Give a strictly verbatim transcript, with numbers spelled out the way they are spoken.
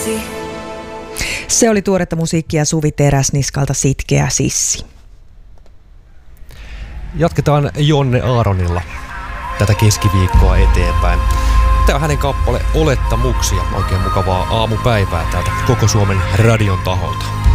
Se oli tuoretta musiikkia Suvi Teräsniskalta Sitkeä sissi. Jatketaan Jonne Aaronilla tätä keskiviikkoa eteenpäin. Tämä on hänen kappale Olettamuksia. Oikein mukavaa aamupäivää täältä Koko Suomen radion taholta.